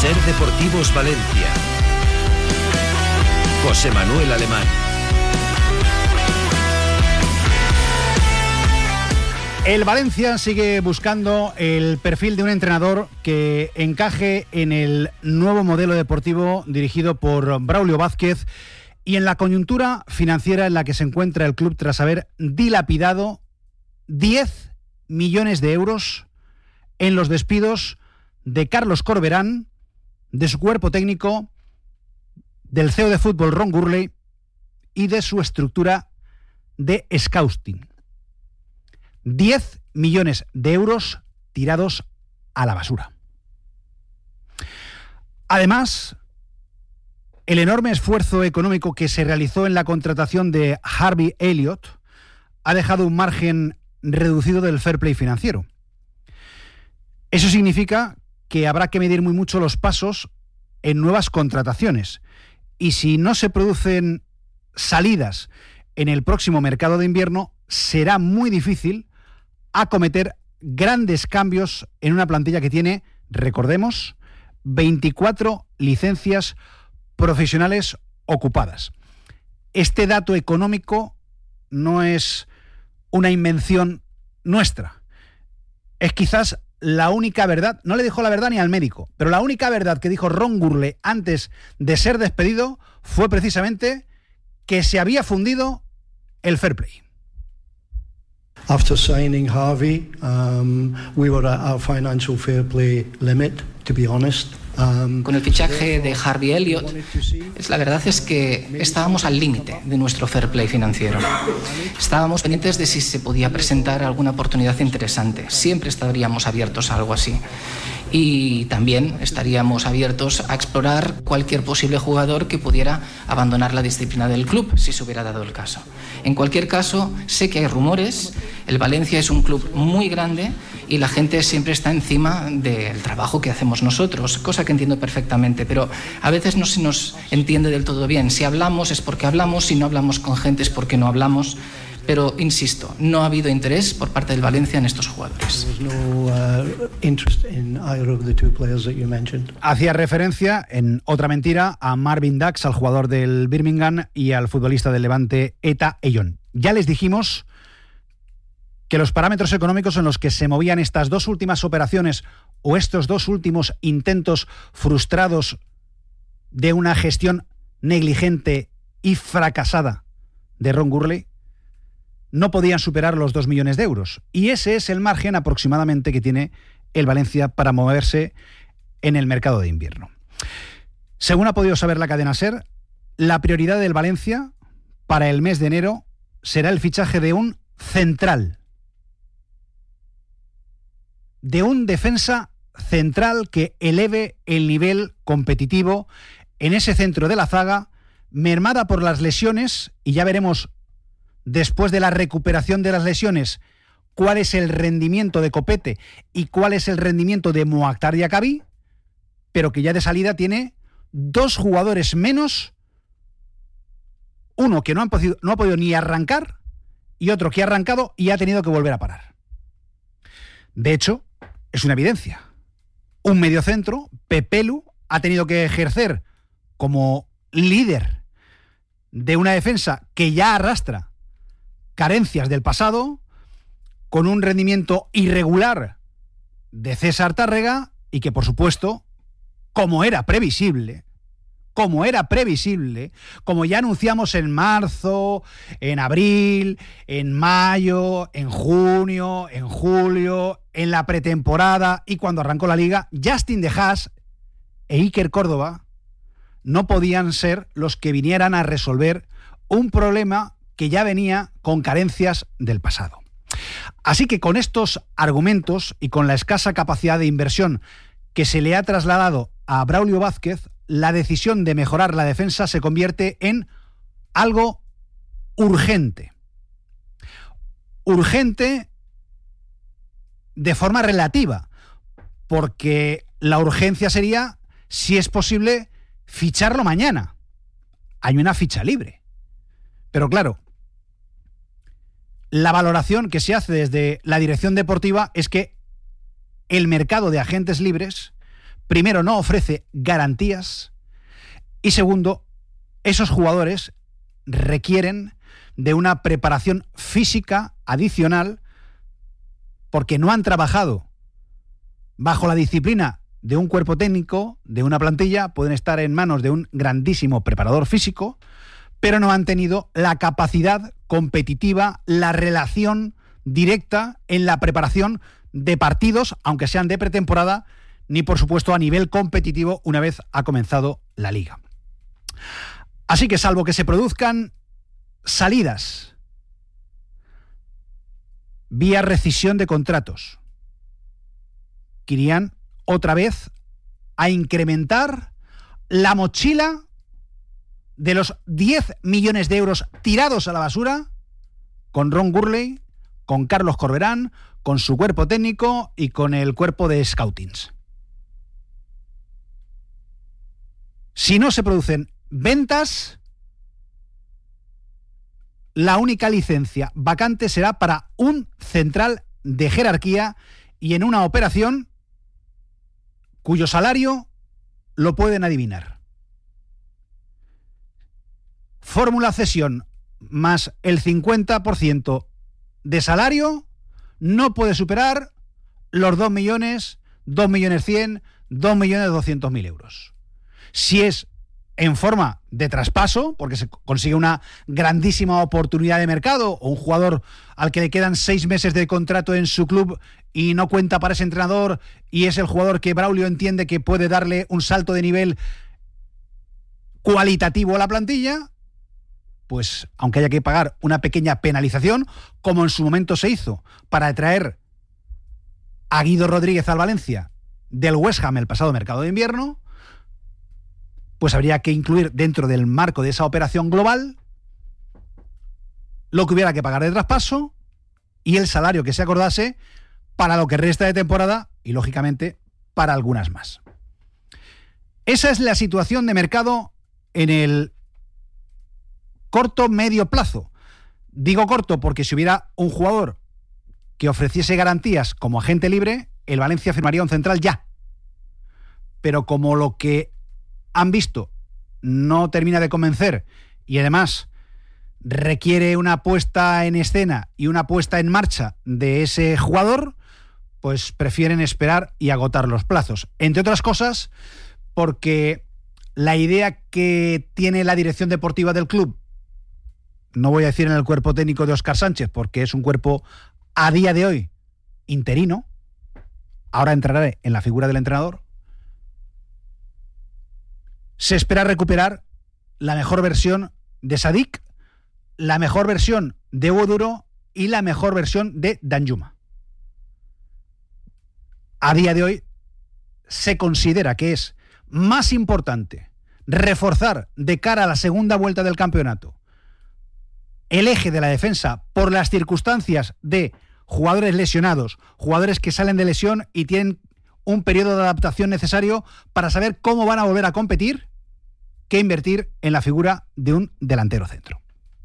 Ser Deportivos Valencia. José Manuel Alemán. El Valencia sigue buscando el perfil de un entrenador que encaje en el nuevo modelo deportivo dirigido por Braulio Vázquez y en la coyuntura financiera en la que se encuentra el club tras haber dilapidado 10 millones de euros en los despidos de Carlos Corberán, de su cuerpo técnico, del CEO de fútbol Ron Gurley y de su estructura de scouting. 10 millones de euros tirados a la basura. Además, el enorme esfuerzo económico que se realizó en la contratación de Harvey Elliott ha dejado un margen reducido del fair play financiero. Eso significa que habrá que medir muy mucho los pasos en nuevas contrataciones. Y si no se producen salidas en el próximo mercado de invierno, será muy difícil acometer grandes cambios en una plantilla que tiene, recordemos, 24 licencias profesionales ocupadas. Este dato económico no es una invención nuestra. Es quizás la única verdad, no le dijo la verdad ni al médico, pero la única verdad que dijo Ron Gurley antes de ser despedido fue precisamente que se había fundido el fair play. After signing Harvey, we were at our financial fair play limit, to be honest. Con el fichaje de Harvey Elliott, la verdad es que estábamos al límite de nuestro fair play financiero. Estábamos pendientes de si se podía presentar alguna oportunidad interesante. Siempre estaríamos abiertos a algo así. Y también estaríamos abiertos a explorar cualquier posible jugador que pudiera abandonar la disciplina del club, si se hubiera dado el caso. En cualquier caso, sé que hay rumores. El Valencia es un club muy grande y la gente siempre está encima del trabajo que hacemos nosotros, cosa que entiendo perfectamente, pero a veces no se nos entiende del todo bien. Si hablamos es porque hablamos, si no hablamos con gente es porque no hablamos. Pero, insisto, no ha habido interés por parte del Valencia en estos jugadores. Hacía referencia, en otra mentira, a Marvin Dax, al jugador del Birmingham, y al futbolista del Levante, Eta Eyón. Ya les dijimos que los parámetros económicos en los que se movían estas dos últimas operaciones o estos dos últimos intentos frustrados de una gestión negligente y fracasada de Ron Gurley no podían superar los 2 millones de euros. Y ese es el margen aproximadamente que tiene el Valencia para moverse en el mercado de invierno. Según ha podido saber la cadena SER, la prioridad del Valencia para el mes de enero será el fichaje de un central, de un defensa central que eleve el nivel competitivo en ese centro de la zaga, mermada por las lesiones, y ya veremos después de la recuperación de las lesiones cuál es el rendimiento de Copete y cuál es el rendimiento de Mokhtar Diakhaby, pero que ya de salida tiene 2 jugadores menos, uno que no ha podido ni arrancar y otro que ha arrancado y ha tenido que volver a parar. De hecho, es una evidencia. Un mediocentro, Pepelu, ha tenido que ejercer como líder de una defensa que ya arrastra carencias del pasado, con un rendimiento irregular de César Tárrega y que, por supuesto, como era previsible, como ya anunciamos en marzo, en abril, en mayo, en junio, en julio, en la pretemporada y cuando arrancó la liga, Justin De Haas e Iker Córdoba no podían ser los que vinieran a resolver un problema que ya venía con carencias del pasado. Así que con estos argumentos y con la escasa capacidad de inversión que se le ha trasladado a Braulio Vázquez, la decisión de mejorar la defensa se convierte en algo urgente. Urgente de forma relativa, porque la urgencia sería, si es posible, ficharlo mañana. Hay una ficha libre. Pero claro, la valoración que se hace desde la dirección deportiva es que el mercado de agentes libres primero, no ofrece garantías y segundo, esos jugadores requieren de una preparación física adicional porque no han trabajado bajo la disciplina de un cuerpo técnico, de una plantilla, pueden estar en manos de un grandísimo preparador físico, pero no han tenido la capacidad competitiva, la relación directa en la preparación de partidos, aunque sean de pretemporada, ni por supuesto a nivel competitivo una vez ha comenzado la liga. Así que salvo que se produzcan salidas vía rescisión de contratos, que irían otra vez a incrementar la mochila de los 10 millones de euros tirados a la basura con Ron Gurley, con Carlos Corberán, con su cuerpo técnico y con el cuerpo de scoutings. Si no se producen ventas, la única licencia vacante será para un central de jerarquía y en una operación cuyo salario lo pueden adivinar. Fórmula cesión más el 50% de salario no puede superar los 2 millones, 2 millones 100, 2 millones 200 mil euros. Si es en forma de traspaso, porque se consigue una grandísima oportunidad de mercado, o un jugador al que le quedan 6 meses de contrato en su club y no cuenta para ese entrenador, y es el jugador que Braulio entiende que puede darle un salto de nivel cualitativo a la plantilla, pues aunque haya que pagar una pequeña penalización, como en su momento se hizo para traer a Guido Rodríguez al Valencia del West Ham el pasado mercado de invierno, pues habría que incluir dentro del marco de esa operación global lo que hubiera que pagar de traspaso y el salario que se acordase para lo que resta de temporada y, lógicamente, para algunas más. Esa es la situación de mercado en el corto-medio plazo. Digo corto porque si hubiera un jugador que ofreciese garantías como agente libre, el Valencia firmaría un central ya. Pero como lo que han visto no termina de convencer y además requiere una puesta en escena y una puesta en marcha de ese jugador, pues prefieren esperar y agotar los plazos. Entre otras cosas, porque la idea que tiene la dirección deportiva del club, no voy a decir en el cuerpo técnico de Óscar Sánchez, porque es un cuerpo a día de hoy interino, ahora entraré en la figura del entrenador, se espera recuperar la mejor versión de Sadik, la mejor versión de Hugo Duro y la mejor versión de Danjuma. A día de hoy se considera que es más importante reforzar de cara a la segunda vuelta del campeonato el eje de la defensa por las circunstancias de jugadores lesionados, jugadores que salen de lesión y tienen un periodo de adaptación necesario para saber cómo van a volver a competir, que invertir en la figura de un delantero centro.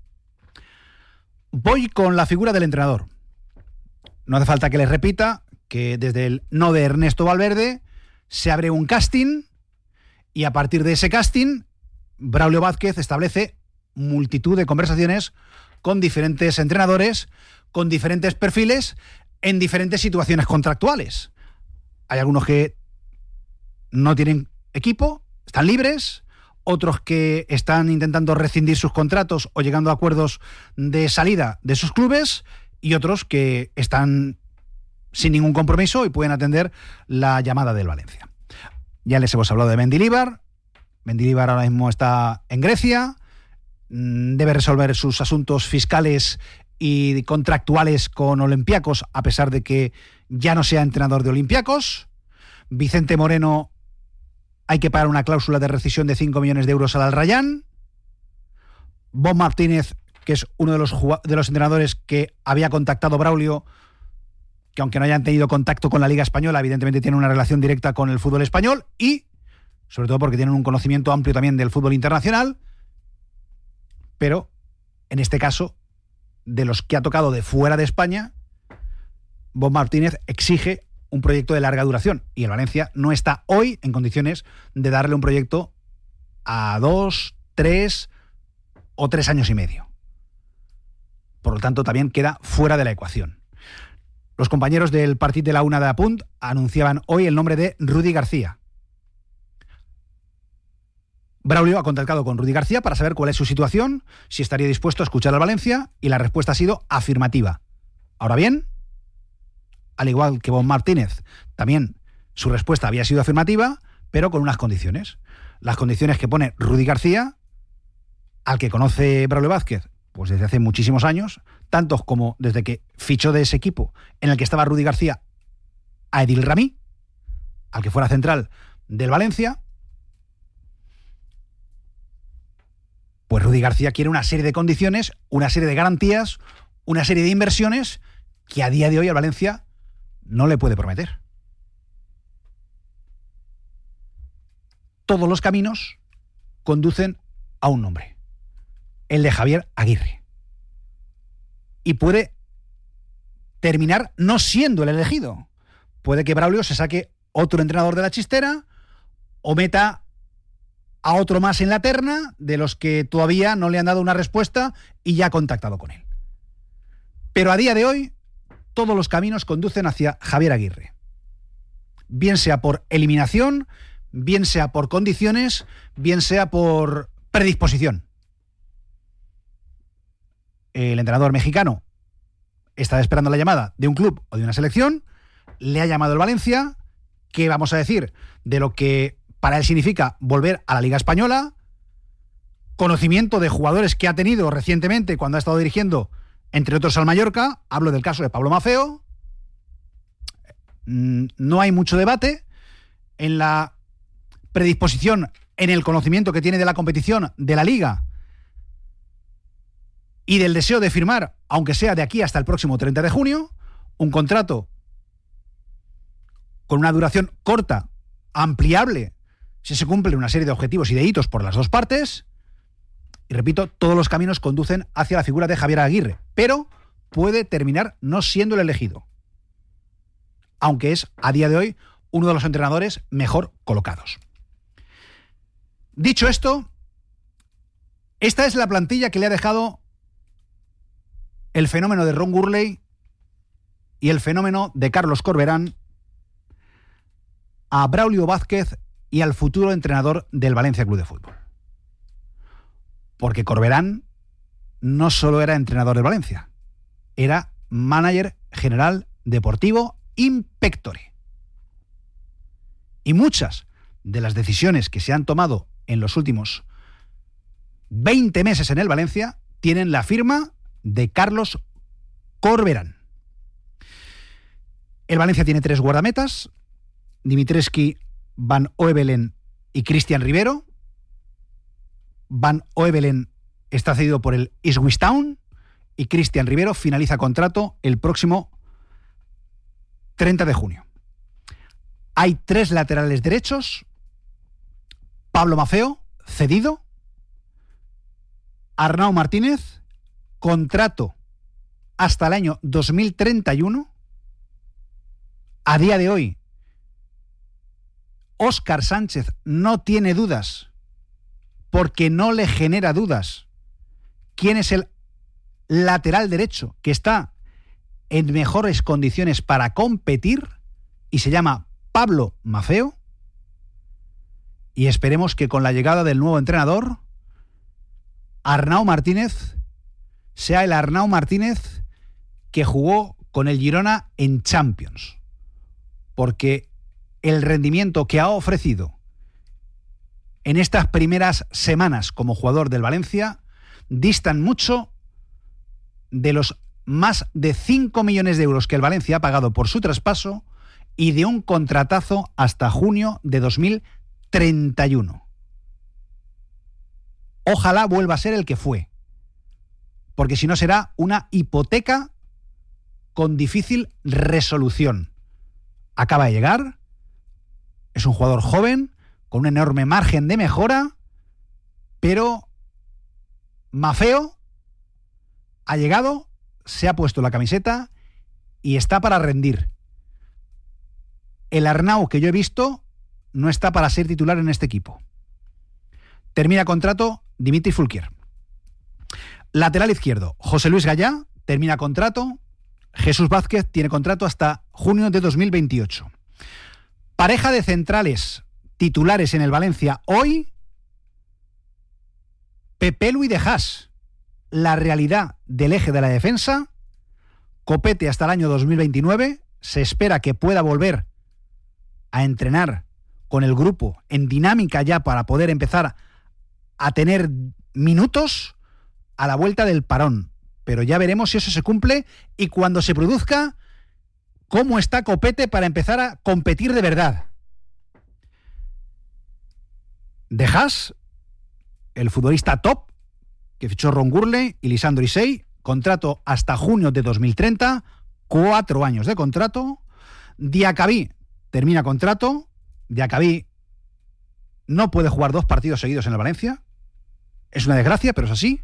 Voy con la figura del entrenador. No hace falta que les repita que desde el no de Ernesto Valverde se abre un casting y a partir de ese casting Braulio Vázquez establece multitud de conversaciones con diferentes entrenadores, con diferentes perfiles, en diferentes situaciones contractuales. Hay algunos que no tienen equipo, están libres, otros que están intentando rescindir sus contratos o llegando a acuerdos de salida de sus clubes y otros que están sin ningún compromiso y pueden atender la llamada del Valencia. Ya les hemos hablado de Mendilibar. Mendilibar ahora mismo está en Grecia, debe resolver sus asuntos fiscales y contractuales con Olympiacos, a pesar de que ya no sea entrenador de Olympiacos. Vicente Moreno, hay que pagar una cláusula de rescisión de 5 millones de euros al Al Rayyan. Bob Martínez, que es uno de los entrenadores que había contactado Braulio, que aunque no hayan tenido contacto con la Liga Española, evidentemente tienen una relación directa con el fútbol español y, sobre todo porque tienen un conocimiento amplio también del fútbol internacional, pero en este caso, de los que ha tocado de fuera de España, Bob Martínez exige un proyecto de larga duración y el Valencia no está hoy en condiciones de darle un proyecto a 2, 3 o 3 años y medio. Por lo tanto, también queda fuera de la ecuación. Los compañeros del Partit de la Una de Apunt anunciaban hoy el nombre de Rudi García. Braulio ha contactado con Rudi García para saber cuál es su situación, si estaría dispuesto a escuchar al Valencia, y la respuesta ha sido afirmativa. Ahora bien, al igual que Bob Martínez, también su respuesta había sido afirmativa, pero con unas condiciones. Las condiciones que pone Rudi García, al que conoce Braulio Vázquez pues desde hace muchísimos años, tantos como desde que fichó de ese equipo en el que estaba Rudi García a Edil Rami, al que fuera central del Valencia. Pues Rudi García quiere una serie de condiciones, una serie de garantías, una serie de inversiones que a día de hoy al Valencia no le puede prometer. Todos los caminos conducen a un nombre, el de Javier Aguirre. Y puede terminar no siendo el elegido. Puede que Braulio se saque otro entrenador de la chistera o meta a otro más en la terna de los que todavía no le han dado una respuesta y ya ha contactado con él. Pero a día de hoy, todos los caminos conducen hacia Javier Aguirre. Bien sea por eliminación, bien sea por condiciones, bien sea por predisposición. El entrenador mexicano está esperando la llamada de un club o de una selección, le ha llamado el Valencia, ¿qué vamos a decir de lo que para él significa volver a la Liga Española? Conocimiento de jugadores que ha tenido recientemente cuando ha estado dirigiendo, entre otros al Mallorca. Hablo del caso de Pablo Maffeo. No hay mucho debate en la predisposición, en el conocimiento que tiene de la competición, de la Liga y del deseo de firmar, aunque sea de aquí hasta el próximo 30 de junio, un contrato con una duración corta, ampliable, si se cumplen una serie de objetivos y de hitos por las dos partes. Y repito, todos los caminos conducen hacia la figura de Javier Aguirre, pero puede terminar no siendo el elegido, aunque es a día de hoy uno de los entrenadores mejor colocados. Dicho esto, esta es la plantilla que le ha dejado el fenómeno de Ron Gurley y el fenómeno de Carlos Corberán a Braulio Vázquez y al futuro entrenador del Valencia Club de Fútbol. Porque Corberán no solo era entrenador del Valencia, era manager general deportivo in pectore. Y muchas de las decisiones que se han tomado en los últimos 20 meses en el Valencia tienen la firma de Carlos Corberán. El Valencia tiene 3 guardametas: Dimitrescu, Van Oevelen y Cristian Rivero. Van Oevelen está cedido por el Ipswich Town y Cristian Rivero finaliza contrato el próximo 30 de junio. Hay 3 laterales derechos: Pablo Maffeo, cedido; Arnau Martínez, contrato hasta el año 2031. A día de hoy, Óscar Sánchez no tiene dudas, porque no le genera dudas, quién es el lateral derecho que está en mejores condiciones para competir, y se llama Pablo Maffeo. Y esperemos que con la llegada del nuevo entrenador, Arnau Martínez sea el Arnau Martínez que jugó con el Girona en Champions, porque el rendimiento que ha ofrecido en estas primeras semanas como jugador del Valencia distan mucho de los más de 5 millones de euros que el Valencia ha pagado por su traspaso y de un contratazo hasta junio de 2031. Ojalá vuelva a ser el que fue, porque si no será una hipoteca con difícil resolución. Acaba de llegar, es un jugador joven, con un enorme margen de mejora, pero Maffeo ha llegado, se ha puesto la camiseta y está para rendir. el Arnau que yo he visto no está para ser titular en este equipo. Termina contrato Dimitri Fulquier. Lateral izquierdo, José Luis Gallá, termina contrato. Jesús Vázquez tiene contrato hasta junio de 2028. Pareja de centrales titulares en el Valencia hoy, Pepelu y De Haas. La realidad del eje de la defensa, Copete hasta el año 2029, se espera que pueda volver a entrenar con el grupo en dinámica ya para poder empezar a tener minutos a la vuelta del parón. Pero ya veremos si eso se cumple y cuando se produzca, cómo está Copete para empezar a competir de verdad. De Haas, el futbolista top, que fichó Ron Gurley y Lisandro Isei, contrato hasta junio de 2030, 4 años de contrato. Diacabí termina contrato. Diacabí no puede jugar 2 partidos seguidos en el Valencia. Es una desgracia, pero es así.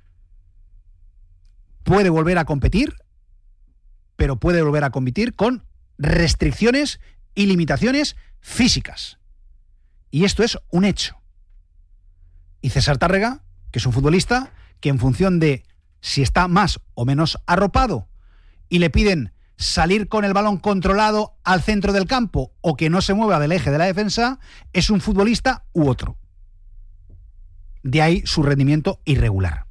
Puede volver a competir, pero puede volver a competir con restricciones y limitaciones físicas. Y esto es un hecho. Y César Tárrega, que es un futbolista que en función de si está más o menos arropado y le piden salir con el balón controlado al centro del campo o que no se mueva del eje de la defensa, es un futbolista u otro. De ahí su rendimiento irregular.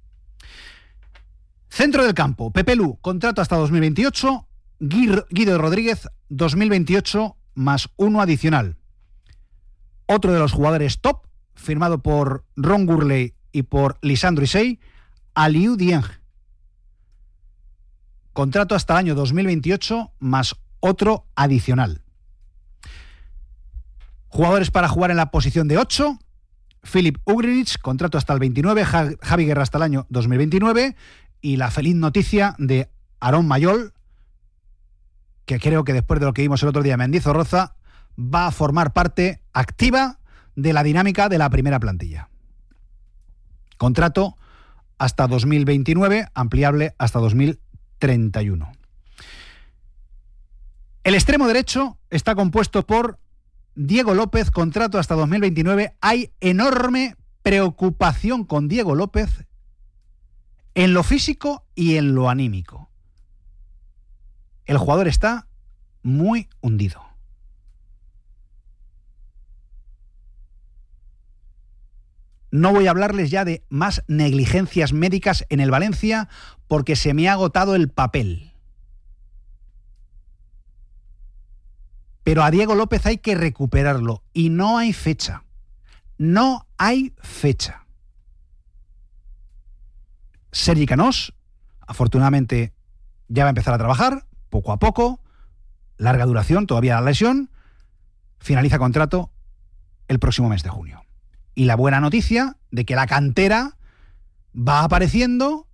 Centro del campo, Pepelu, contrato hasta 2028, Guido Rodríguez, 2028 más 1 adicional. Otro de los jugadores top, firmado por Ron Gurley y por Lisandro Isei, Aliou Dieng. Contrato hasta el año 2028 más otro adicional. Jugadores para jugar en la posición de 8, Filip Ugrinic, contrato hasta el 29, Javi Guerra hasta el año 2029 y la feliz noticia de Aarón Mayol, que creo que después de lo que vimos el otro día en Mendizorroza, va a formar parte activa de la dinámica de la primera plantilla. Contrato hasta 2029, ampliable hasta 2031. El extremo derecho está compuesto por Diego López, contrato hasta 2029. Hay enorme preocupación con Diego López en lo físico y en lo anímico. El jugador está muy hundido. No voy a hablarles ya de más negligencias médicas en el Valencia porque se me ha agotado el papel. Pero a Diego López hay que recuperarlo y no hay fecha. No hay fecha. Sergi Canós, afortunadamente, ya va a empezar a trabajar, poco a poco, larga duración, todavía la lesión, finaliza contrato el próximo mes de junio. Y la buena noticia de que la cantera va apareciendo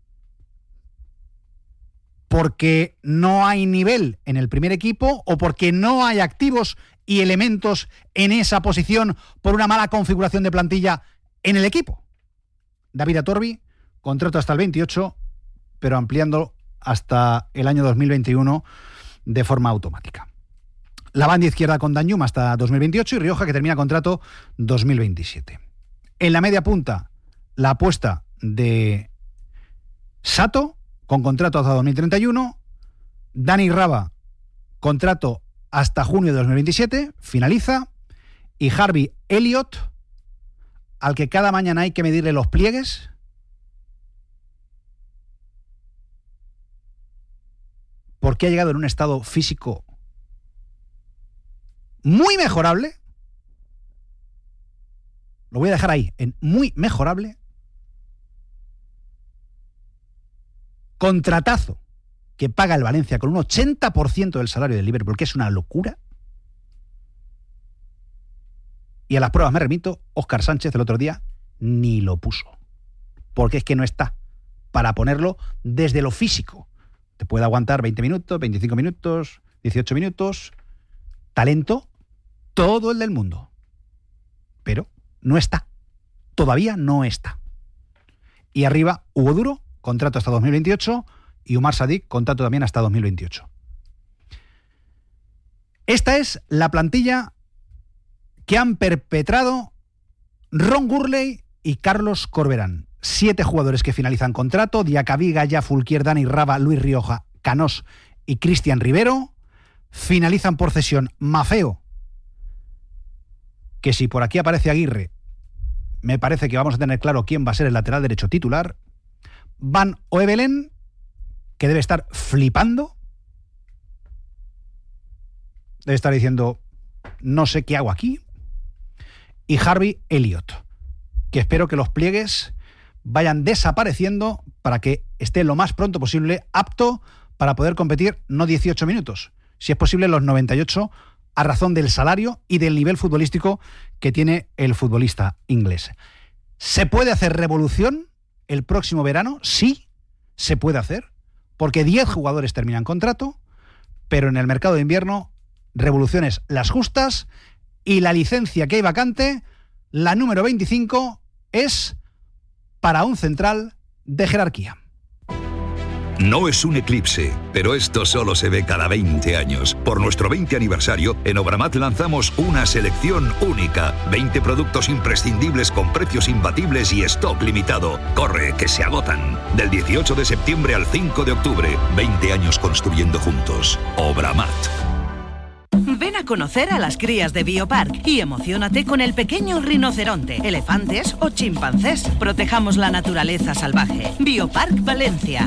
porque no hay nivel en el primer equipo o porque no hay activos y elementos en esa posición por una mala configuración de plantilla en el equipo. David Atorbi, contrato hasta el 28, pero ampliando hasta el año 2021 de forma automática. La banda izquierda con Danyum hasta 2028 y Rioja, que termina contrato 2027. En la media punta, la apuesta de Sato, con contrato hasta 2031. Dani Raba, contrato hasta junio de 2027, finaliza. Y Harvey Elliott, al que cada mañana hay que medirle los pliegues, porque ha llegado en un estado físico muy mejorable. Lo voy a dejar ahí, en muy mejorable. Contratazo que paga el Valencia con un 80% del salario del Liverpool, que es una locura. Y a las pruebas me remito, Óscar Sánchez el otro día ni lo puso. Porque es que no está para ponerlo desde lo físico. Te puede aguantar 20 minutos, 25 minutos, 18 minutos. Talento, todo el del mundo. Pero no está. Todavía no está. Y arriba, Hugo Duro, contrato hasta 2028, y Umar Sadik, contrato también hasta 2028. Esta es la plantilla que han perpetrado Ron Gurley y Carlos Corberán. 7 jugadores que finalizan contrato: Diacabí, Gaya, Fulquier, Dani Raba, Luis Rioja, Canós y Cristian Rivero. Finalizan por cesión Mafeo, que si por aquí aparece Aguirre, me parece que vamos a tener claro quién va a ser el lateral derecho titular. Van Oebelen, que debe estar flipando. Debe estar diciendo, no sé qué hago aquí. Y Harvey Elliott, que espero que los pliegues vayan desapareciendo para que esté lo más pronto posible apto para poder competir, no 18 minutos, si es posible los 98, a razón del salario y del nivel futbolístico que tiene el futbolista inglés. ¿Se puede hacer revolución el próximo verano? Sí, se puede hacer, porque 10 jugadores terminan contrato, pero en el mercado de invierno, revoluciones las justas, y la licencia que hay vacante, la número 25, es para un central de jerarquía. No es un eclipse, pero esto solo se ve cada 20 años. Por nuestro 20 aniversario, en Obramat lanzamos una selección única. 20 productos imprescindibles con precios imbatibles y stock limitado. ¡Corre, que se agotan! Del 18 de septiembre al 5 de octubre. 20 años construyendo juntos. Obramat. Ven a conocer a las crías de Biopark y emociónate con el pequeño rinoceronte, elefantes o chimpancés. Protejamos la naturaleza salvaje. Biopark Valencia.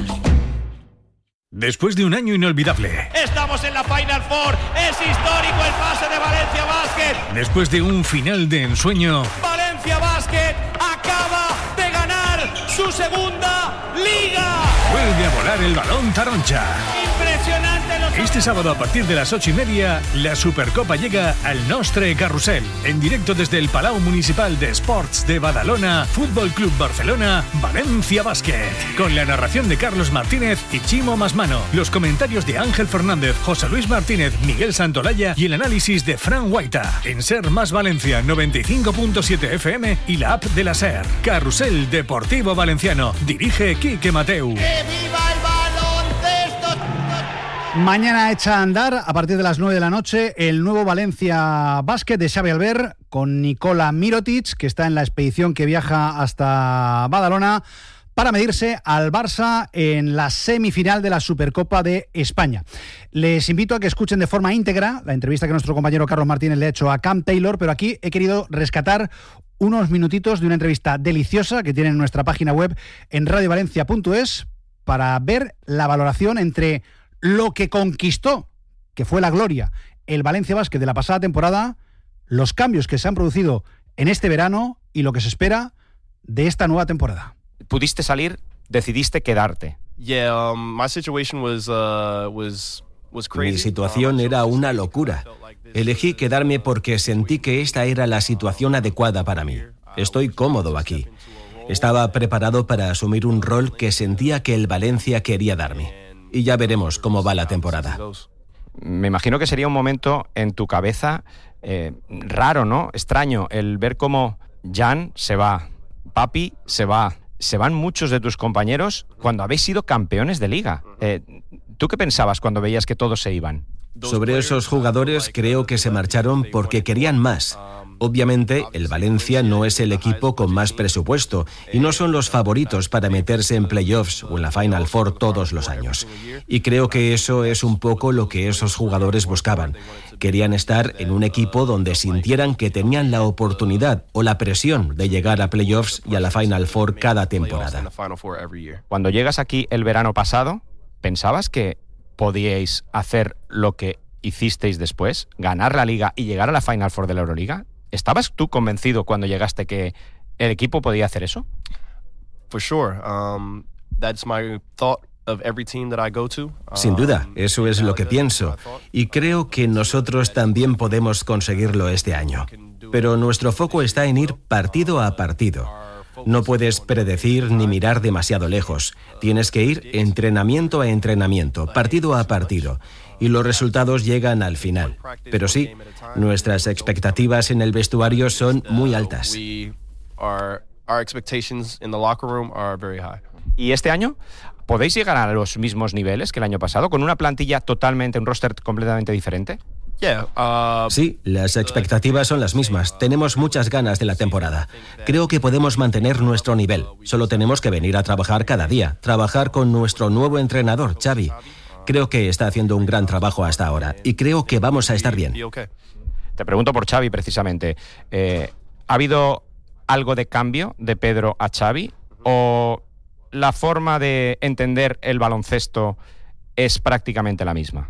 Después de un año inolvidable. Estamos en la Final Four. Es histórico el pase de Valencia Basket. Después de un final de ensueño. Valencia Basket acaba de ganar su segunda liga. Vuelve a volar el balón taroncha. Impresionante. Este sábado a partir de las 8:30, la Supercopa llega al Nostre Carrusel. En directo desde el Palau Municipal de Esports de Badalona, Fútbol Club Barcelona, Valencia Basket. Con la narración de Carlos Martínez y Chimo Masmano, los comentarios de Ángel Fernández, José Luis Martínez, Miguel Santolaya y el análisis de Fran Guaita. En Ser Más Valencia 95.7 FM y la app de la Ser. Carrusel Deportivo Valenciano. Dirige Quique Mateu. ¡Que viva el baloncesto! Mañana echa a andar, a partir de las 9 de la noche, el nuevo Valencia Basket de Xavi Albert con Nikola Mirotic, que está en la expedición que viaja hasta Badalona para medirse al Barça en la semifinal de la Supercopa de España. Les invito a que escuchen de forma íntegra la entrevista que nuestro compañero Carlos Martínez le ha hecho a Cam Taylor, pero aquí he querido rescatar unos minutitos de una entrevista deliciosa que tiene en nuestra página web en radiovalencia.es para ver la valoración entre lo que conquistó, que fue la gloria, el Valencia Basket de la pasada temporada, los cambios que se han producido en este verano y lo que se espera de esta nueva temporada. Pudiste salir, decidiste quedarte. Mi situación era una locura. Elegí quedarme porque sentí que esta era la situación adecuada para mí. Estoy cómodo aquí. Estaba preparado para asumir un rol que sentía que el Valencia quería darme. Y ya veremos cómo va la temporada. Me imagino que sería un momento en tu cabeza raro, ¿no? Extraño, el ver cómo Jan se va, Papi se va, se van muchos de tus compañeros cuando habéis sido campeones de liga. ¿Tú qué pensabas cuando veías que todos se iban? Sobre esos jugadores creo que se marcharon porque querían más. Obviamente, el Valencia no es el equipo con más presupuesto y no son los favoritos para meterse en playoffs o en la Final Four todos los años. Y creo que eso es un poco lo que esos jugadores buscaban. Querían estar en un equipo donde sintieran que tenían la oportunidad o la presión de llegar a playoffs y a la Final Four cada temporada. Cuando llegas aquí el verano pasado, ¿pensabas que podíais hacer lo que hicisteis después? ¿Ganar la Liga y llegar a la Final Four de la Euroliga? ¿Estabas tú convencido cuando llegaste que el equipo podía hacer eso? Sin duda, eso es lo que pienso. Y creo que nosotros también podemos conseguirlo este año. Pero nuestro foco está en ir partido a partido. No puedes predecir ni mirar demasiado lejos. Tienes que ir entrenamiento a entrenamiento, partido a partido. Y los resultados llegan al final. Pero sí, nuestras expectativas en el vestuario son muy altas. ¿Y este año podéis llegar a los mismos niveles que el año pasado, con una plantilla totalmente, un roster completamente diferente? Sí, las expectativas son las mismas. Tenemos muchas ganas de la temporada. Creo que podemos mantener nuestro nivel. Solo tenemos que venir a trabajar cada día, trabajar con nuestro nuevo entrenador, Xavi. Creo que está haciendo un gran trabajo hasta ahora y creo que vamos a estar bien. Te pregunto por Xavi precisamente. ¿Ha habido algo de cambio de Pedro a Xavi o la forma de entender el baloncesto es prácticamente la misma?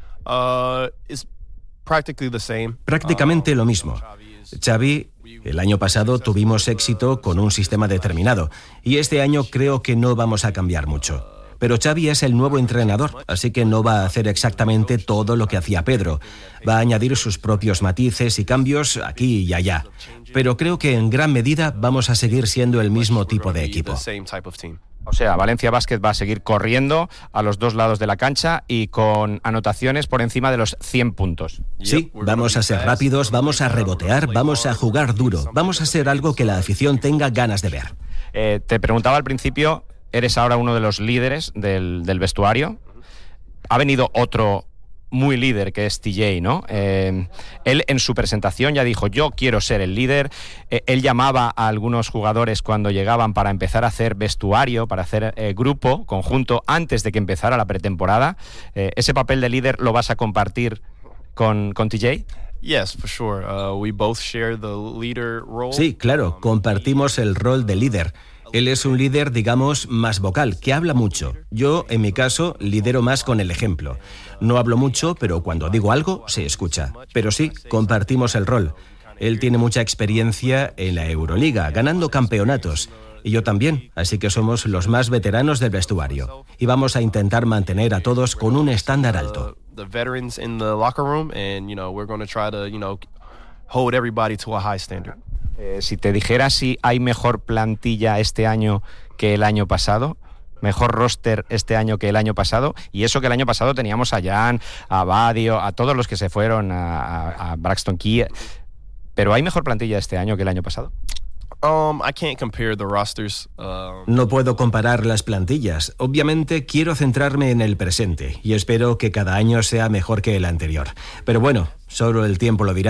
Prácticamente lo mismo. Xavi, el año pasado tuvimos éxito con un sistema determinado y este año creo que no vamos a cambiar mucho. Pero Xavi es el nuevo entrenador, así que no va a hacer exactamente todo lo que hacía Pedro. Va a añadir sus propios matices y cambios aquí y allá. Pero creo que en gran medida vamos a seguir siendo el mismo tipo de equipo. O sea, Valencia Basket va a seguir corriendo a los dos lados de la cancha y con anotaciones por encima de los 100 puntos. Sí, vamos a ser rápidos, vamos a rebotear, vamos a jugar duro. Vamos a hacer algo que la afición tenga ganas de ver. Te preguntaba al principio, eres ahora uno de los líderes del vestuario. Ha venido otro muy líder que es TJ, ¿no? Él en su presentación ya dijo, yo quiero ser el líder. Él llamaba a algunos jugadores cuando llegaban para empezar a hacer vestuario, para hacer grupo, conjunto, antes de que empezara la pretemporada. ¿Ese papel de líder lo vas a compartir con TJ? Sí, claro, compartimos el rol de líder. Él es un líder, digamos, más vocal, que habla mucho. Yo, en mi caso, lidero más con el ejemplo. No hablo mucho, pero cuando digo algo, se escucha. Pero sí, compartimos el rol. Él tiene mucha experiencia en la Euroliga, ganando campeonatos. Y yo también, así que somos los más veteranos del vestuario. Y vamos a intentar mantener a todos con un estándar alto. Si te dijera si hay mejor plantilla este año que el año pasado, mejor roster este año que el año pasado, y eso que el año pasado teníamos a Jan, a Badio, a todos los que se fueron, a Braxton Key, pero ¿hay mejor plantilla este año que el año pasado? No puedo comparar las plantillas. Obviamente quiero centrarme en el presente y espero que cada año sea mejor que el anterior. Pero bueno, solo el tiempo lo dirá.